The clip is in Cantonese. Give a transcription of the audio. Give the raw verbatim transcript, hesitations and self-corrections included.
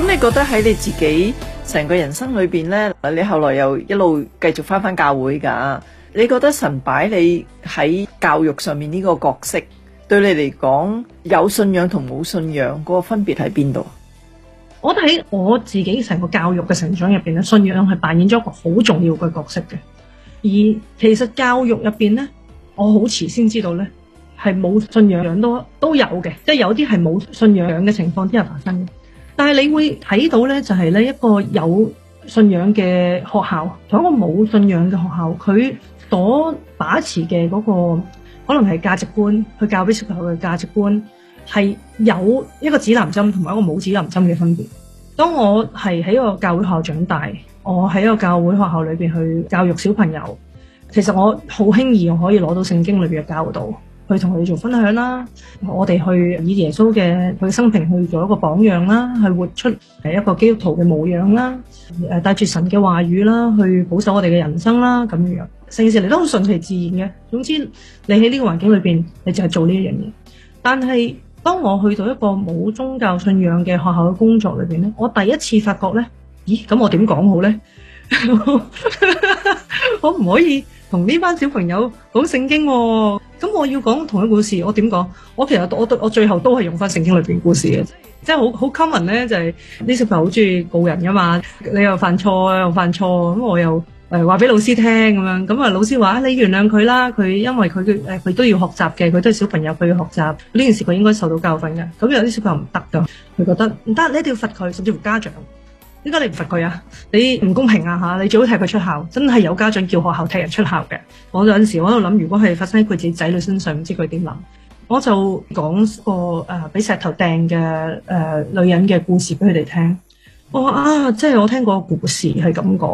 你覺得喺你自己成個人生裏邊呢，你後來又一路繼續翻返教會㗎？你覺得神擺你喺教育上面呢個角色，對你嚟講有信仰同冇信仰嗰個分別喺邊度？ 我覺得喺我自己成個教育嘅成長入邊咧，信仰係扮演咗一個好重要嘅角色嘅。而其實教育入邊咧，我好遲先知道咧，係冇信仰都都有嘅，即係有啲係冇信仰嘅情況之下發生嘅。但係你會睇到咧，就係咧一個有信仰嘅學校同一個冇信仰嘅學校，佢所把持嘅嗰個可能係價值觀，去教俾小朋友嘅價值觀係有一個指南針同埋一個冇指南針嘅分別。當我係喺一個教會學校長大，我喺一個教會學校裏邊去教育小朋友，其實我好輕易我可以攞到聖經裏邊嘅教導去同佢哋做分享啦，我哋去以耶穌嘅佢嘅生平去做一個榜樣啦，去活出誒一個基督徒嘅模樣啦，誒帶住神嘅話語啦，去保守我哋嘅人生啦，咁樣樣成件事嚟都好順其自然嘅。總之你喺呢個環境裏邊，你就係做呢一樣嘢。但係當我去到一個冇宗教信仰嘅學校嘅工作裏邊咧，我第一次發覺咧，咦咁我點講好咧？可唔可以同呢班小朋友講聖經喎？咁我要講同一故事，我點講？我其實我我，我最後都係用翻聖經裏邊故事嘅，即係好好 common 咧，就係啲小朋友好中意告人噶嘛，你又犯錯又犯錯，咁我又誒話俾老師聽咁樣，咁啊老師話你原諒佢啦，佢因為佢誒佢都要學習嘅，佢都係小朋友，佢要學習呢件事，佢應該受到教訓嘅。咁有啲小朋友唔得噶，佢覺得唔得，你一定要罰佢，甚至乎家長。點解你唔罰佢啊？你唔公平啊吓！你最好踢佢出校，真係有家長叫學校踢人出校嘅。我有陣時我喺度諗，如果係發生喺佢自己仔女身上，唔知佢點諗。我就講個誒俾石頭掟嘅誒女人嘅故事俾佢哋聽。我話啊，即係我聽過個故事係咁講。